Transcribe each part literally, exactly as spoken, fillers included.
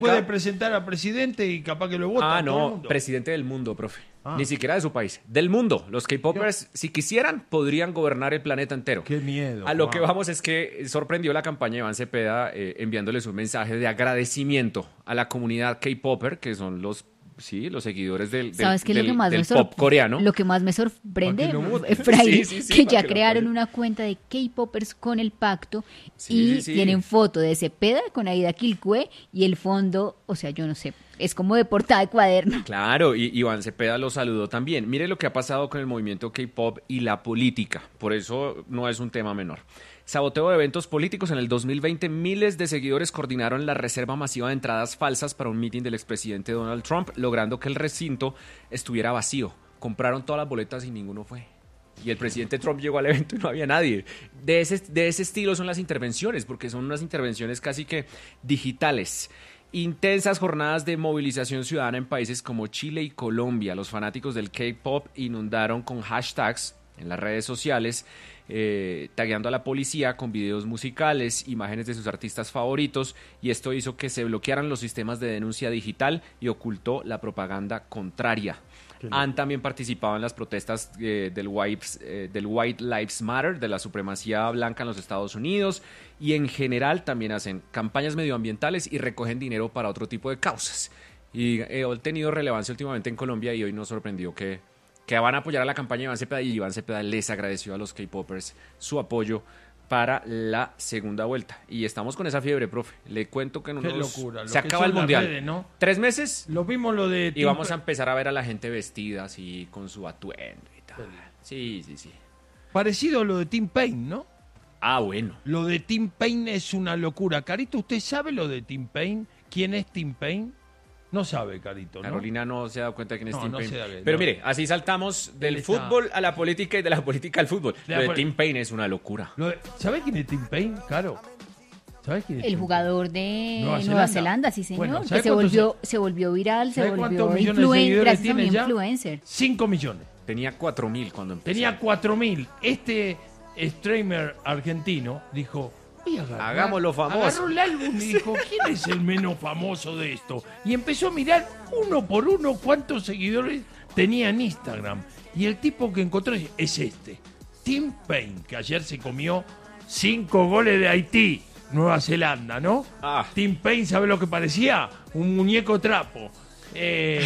Puede presentar a presidente y capaz que lo vota. Ah, todo el no, mundo. presidente del mundo, profe. Ah. Ni siquiera de su país, del mundo. Los K-popers, si quisieran, podrían gobernar el planeta entero. Qué miedo. A lo wow. que vamos es que sorprendió la campaña de Iván Cepeda eh, enviándoles un mensaje de agradecimiento a la comunidad K-popper, que son los sí, los seguidores del, del, ¿Sabes qué es del, lo que más del me pop sor- coreano. Lo que más me sorprende, Para que lo voten. Efraín, Sí, sí, sí, que para ya que lo crearon apoyen. una cuenta de K-popers con el pacto Sí, y sí, sí. tienen foto de Cepeda con Aida Quilcue y el fondo, o sea, yo no sé, es como de portada de cuaderno. Claro, y Iván Cepeda lo saludó también. Mire lo que ha pasado con el movimiento K-pop y la política. Por eso no es un tema menor. Saboteo de eventos políticos. En el dos mil veinte, miles de seguidores coordinaron la reserva masiva de entradas falsas para un mitin del expresidente Donald Trump, logrando que el recinto estuviera vacío. Compraron todas las boletas y ninguno fue. Y el presidente Trump llegó al evento y no había nadie. De ese, de ese estilo son las intervenciones, porque son unas intervenciones casi que digitales. Intensas jornadas de movilización ciudadana en países como Chile y Colombia. Los fanáticos del K-pop inundaron con hashtags en las redes sociales, eh, tagueando a la policía con videos musicales, imágenes de sus artistas favoritos, y esto hizo que se bloquearan los sistemas de denuncia digital y ocultó la propaganda contraria. Han también participado en las protestas eh, del, White, eh, del White Lives Matter, de la supremacía blanca en los Estados Unidos, y en general también hacen campañas medioambientales y recogen dinero para otro tipo de causas. Y eh, han tenido relevancia últimamente en Colombia y hoy nos sorprendió que, que van a apoyar a la campaña de Iván Cepeda, y Iván Cepeda les agradeció a los K-popers su apoyo para la segunda vuelta. Y estamos con esa fiebre, profe. Le cuento que en Qué unos... locura, lo se que acaba son el las mundial. redes, ¿no? Tres meses Lo vimos lo de... y vamos a empezar a ver a la gente vestida así, con su atuendo y tal. Sí, sí, sí. Parecido a lo de Tim Payne, ¿no? Ah, bueno. Lo de Tim Payne es una locura. Carito, ¿usted sabe lo de Tim Payne? ¿Quién es Tim Payne? No sabe, Carito, ¿no? Carolina no se ha dado cuenta de quién es No, Tim no Payne. se da bien, Pero no. mire, así saltamos del Él está- fútbol a la política y de la política al fútbol. De Lo de la pol- Tim Payne es una locura. Lo de- ¿Sabe quién es Tim Payne, Caro? ¿Sabe quién es El Tim jugador de Nueva Nueva, Zelanda. Zelanda, sí señor, Bueno, que ¿sabe se cuántos- volvió, se volvió viral, se ¿Sabe volvió cuántos millones de influen- seguidores gracias a tiene un ya? influencer. cinco millones. Tenía cuatro mil cuando empezó. Tenía cuatro mil. Este streamer argentino dijo... "Voy a agarrar". Hagámoslo famoso. Agarró el álbum y dijo, ¿quién es el menos famoso de esto? Y empezó a mirar uno por uno cuántos seguidores tenía en Instagram. Y el tipo que encontró es este, Tim Payne, que ayer se comió cinco goles de Haití, Nueva Zelanda, ¿no? Ah. Tim Payne, ¿sabe lo que parecía? Un muñeco trapo. Eh,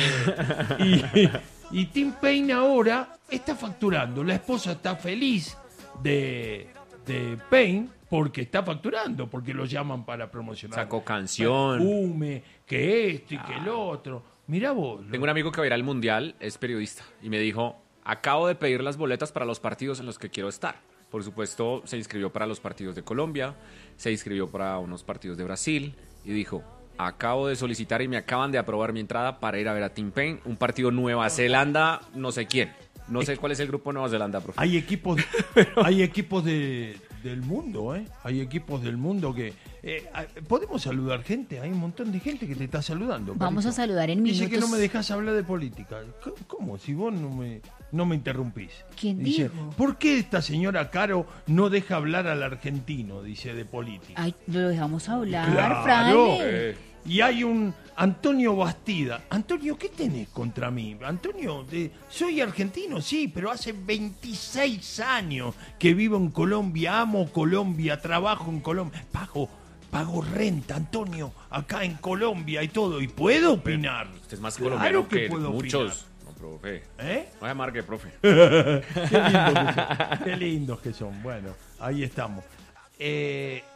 y, y Tim Payne ahora está facturando. La esposa está feliz de, de Payne porque está facturando, porque lo llaman para promocionar. Sacó canción. Perfume, que esto y que el otro. Mirá vos. lo- Tengo un amigo que va a ir al mundial, es periodista, y me dijo: acabo de pedir las boletas para los partidos en los que quiero estar. Por supuesto, se inscribió para los partidos de Colombia, se inscribió para unos partidos de Brasil, y dijo: acabo de solicitar y me acaban de aprobar mi entrada para ir a ver a Tim Payne, un partido Nueva Zelanda, no sé quién. No sé cuál es el grupo de Nueva Zelanda, profe. Hay equipos, hay equipos de, del mundo, ¿eh? Hay equipos del mundo que... eh, ah, ¿podemos saludar gente? Hay un montón de gente que te está saludando. Vamos Carito. a saludar en Dice minutos. que no me dejas hablar de política. C- ¿Cómo? Si vos no me, no me interrumpís. ¿Quién Dice, dijo? ¿por qué esta señora Caro no deja hablar al argentino? Dice, de política. Ay, lo dejamos hablar, Claro. Fraile. Eh, Y hay un Antonio Bastida. Antonio, ¿qué tenés contra mí? Antonio, de- soy argentino, sí, pero hace veintiséis años que vivo en Colombia, amo Colombia, trabajo en Colombia, pago, pago renta, Antonio, acá en Colombia y todo, y puedo opinar. Usted es más Claro colombiano que que, puedo muchos. No, profe. ¿Eh? No se amargue, profe. Qué lindos que son, qué lindos que son. Bueno, ahí estamos. Eh,